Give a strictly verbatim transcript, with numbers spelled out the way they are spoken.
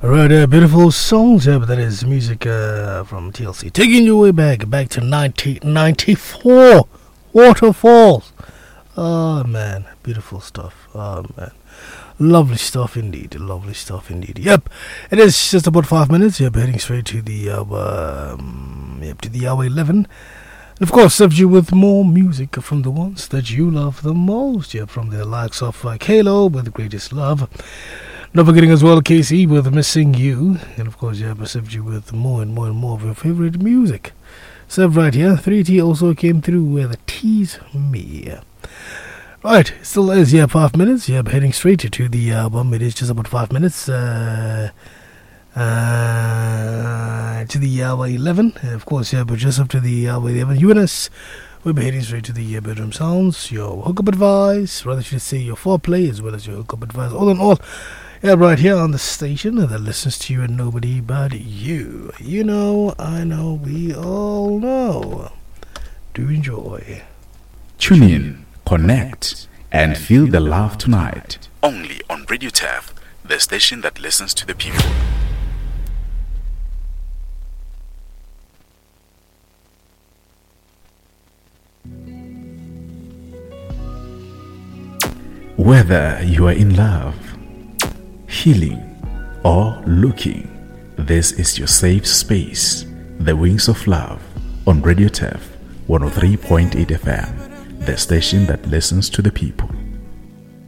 Alright, uh, beautiful songs. Yeah, but that is music uh, from T L C. Taking you way back, back to nineteen ninety-four. Waterfalls. Oh, man. Beautiful stuff. Oh, man. Lovely stuff indeed. Lovely stuff indeed. Yep. It is just about five minutes. Yep, heading straight to the hour, um, yep, to the hour eleven. And of course, serves you with more music from the ones that you love the most. Yep, from the likes of uh, Kalo with Greatest Love. Not forgetting as well K C with Missing You. And of course, yeah, I served you with more and more and more of your favorite music. Served right here. three T also came through with Tease Me. Right, still is, yeah, five minutes. Yeah, heading straight to the album. It is just about five minutes. Uh, uh, to the hour eleven. And of course, yeah, but just up to the hour eleven. U N S. We'll be heading straight to the uh, bedroom sounds. Your hookup advice. Rather, should say your foreplay as well as your hookup advice. All in all. Yeah, right here on the station that listens to you and nobody but you. You know, I know, we all know. Do enjoy. Tune in, connect, and feel the love tonight. Only on Radio Taff, the station that listens to the people. Whether you are in love, healing, or looking, this is your safe space. The Wings of Love on Radio Taff one oh three point eight F M, the station that listens to the people.